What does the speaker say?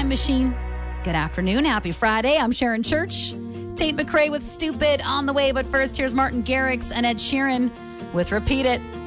Time Machine. Good afternoon. Happy Friday. I'm Sharon Church. Tate McRae with Stupid on the way. But first, here's Martin Garrix and Ed Sheeran with Repeat It.